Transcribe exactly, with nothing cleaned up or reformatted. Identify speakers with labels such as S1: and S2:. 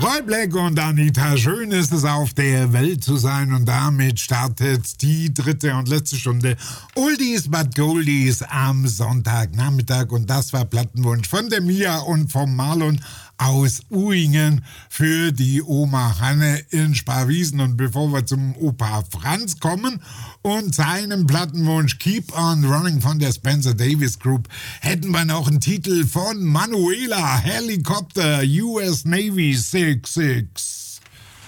S1: Roy Black und Anita, schön ist es, auf der Welt zu sein, und damit startet die dritte und letzte Stunde Oldies but Goldies am Sonntagnachmittag, und das war Plattenwunsch von der Mia und vom Marlon aus Uingen für die Oma Hanne in Sparwiesen. Und bevor wir zum Opa Franz kommen und seinem Plattenwunsch Keep on Running von der Spencer Davis Group, hätten wir noch einen Titel von Manuela, Helicopter, U S Navy six six.